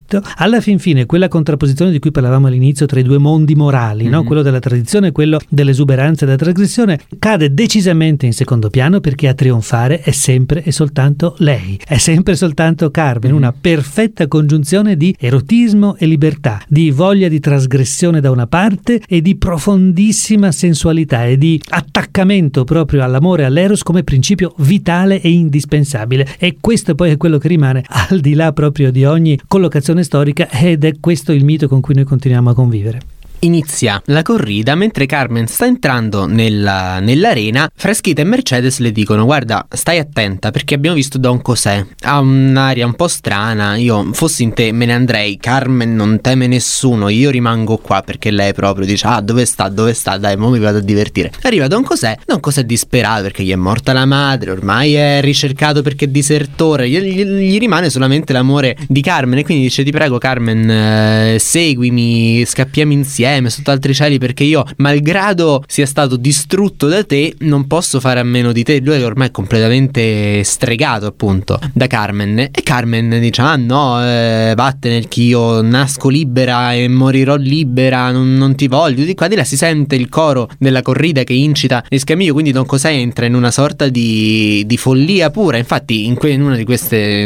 conflitto, alla fin fine quella contrapposizione di cui parlavamo all'inizio tra i due mondi morali, no? Quello della tradizione e quello dell'esuberanza e della trasgressione, cade decisamente in secondo piano, perché a trionfare è sempre e soltanto lei, è sempre soltanto Carmen, una perfetta congiunzione di erotismo e libertà, di voglia di trasgressione da una parte e di profondissima sensualità e di attaccamento proprio all'amore e all'eros come principio vitale e indispensabile. E questo poi è quello che rimane al di là proprio di ogni collocazione storica, ed è questo il mito con cui noi continuiamo a convivere. Inizia la corrida, mentre Carmen sta entrando nell'arena, Frasquita e Mercedes le dicono: guarda, stai attenta perché abbiamo visto Don José, ha un'aria un po' strana, io fossi in te me ne andrei, Carmen non teme nessuno, io rimango qua, perché lei proprio dice: ah, dove sta, dai, mo mi vado a divertire. Arriva Don José è disperato perché gli è morta la madre, ormai è ricercato perché è disertore, gli rimane solamente l'amore di Carmen, e quindi dice: ti prego Carmen, seguimi, scappiamo insieme sotto altri cieli, perché io, malgrado sia stato distrutto da te, non posso fare a meno di te. Lui è ormai completamente stregato appunto da Carmen, e Carmen dice: ah no, vattene, che io nasco libera e morirò libera, non ti voglio. Di qua di là si sente il coro della corrida che incita Escamillo, quindi Don José entra in una sorta di follia pura. Infatti in una di queste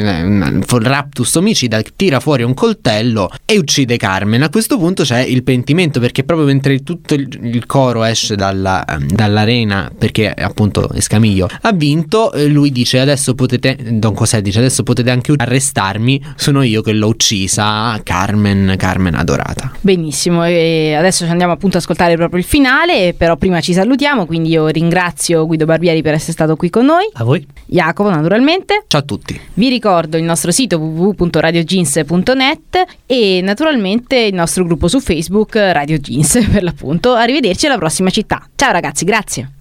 raptus omicida tira fuori un coltello e uccide Carmen. A questo punto c'è il pentimento, perché proprio mentre tutto il coro esce dall'arena, perché appunto Escamillo ha vinto, lui dice: adesso potete, Don José dice, adesso potete anche arrestarmi, sono io che l'ho uccisa, Carmen adorata. Benissimo, e adesso andiamo appunto ad ascoltare proprio il finale, però prima ci salutiamo, quindi io ringrazio Guido Barbieri per essere stato qui con noi. A voi. Jacopo, naturalmente. Ciao a tutti. Vi ricordo il nostro sito www.radiojeans.net e naturalmente il nostro gruppo su Facebook Radio Jeans, per l'appunto. Arrivederci alla prossima città. Ciao ragazzi, grazie.